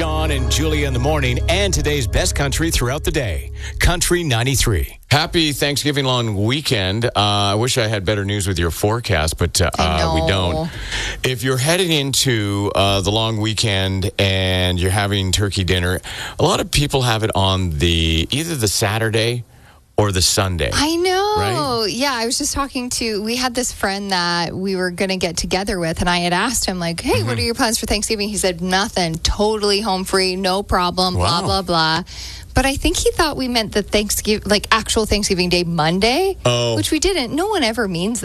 Sean and Julia in the morning and today's best country throughout the day. Country 93. Happy Thanksgiving long weekend. I wish I had better news with your forecast, but we don't. If you're heading into the long weekend and you're having turkey dinner, a lot of people have it on either the Saturday or the Sunday. I know. Right? Yeah, I was just we had this friend that we were going to get together with, and I had asked him, like, hey, what are your plans for Thanksgiving? He said, nothing, totally home free, no problem, blah, blah, blah. But I think he thought we meant the actual Thanksgiving Day Monday, which we didn't. No one ever means that.